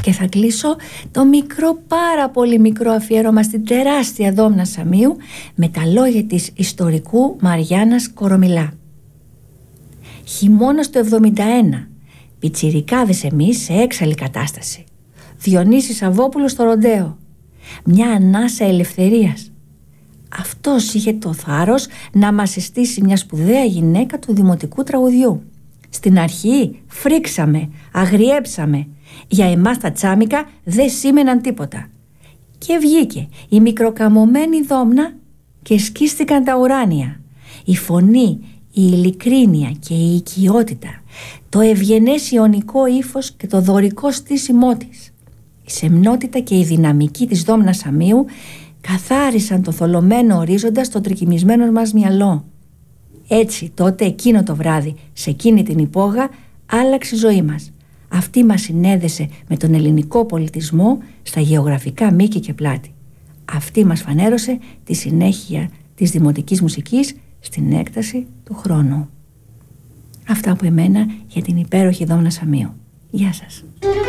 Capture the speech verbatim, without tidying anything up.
Και θα κλείσω το μικρό, πάρα πολύ μικρό αφιέρωμα στην τεράστια Δόμνα Σαμίου με τα λόγια της ιστορικού Μαριάννας Κορομιλά. Χειμώνας του εβδομήντα ένα, πιτσιρικάδες εμείς σε έξαλλη κατάσταση. Διονύσης Σαββόπουλος στο ροντέο. Μια ανάσα ελευθερίας. Αυτός είχε το θάρρος να μας συστήσει μια σπουδαία γυναίκα του δημοτικού τραγουδιού. Στην αρχή φρίξαμε, αγριέψαμε. Για εμάς τα τσάμικα δεν σήμαιναν τίποτα. Και βγήκε η μικροκαμωμένη Δόμνα και σκίστηκαν τα ουράνια. Η φωνή, η ειλικρίνεια και η οικειότητα, το ευγενές ιωνικό ύφος και το δωρικό στήσιμό της, η σεμνότητα και η δυναμική της Δόμνας Σαμίου καθάρισαν το θολωμένο ορίζοντα στο τρικυμισμένο μας μυαλό. Έτσι τότε εκείνο το βράδυ, σε εκείνη την υπόγα, άλλαξε η ζωή μας. Αυτή μας συνέδεσε με τον ελληνικό πολιτισμό στα γεωγραφικά μήκη και πλάτη. Αυτή μας φανέρωσε τη συνέχεια της δημοτικής μουσικής στην έκταση του χρόνου. Αυτά από εμένα για την υπέροχη Δόμνα Σαμίου. Γεια σας.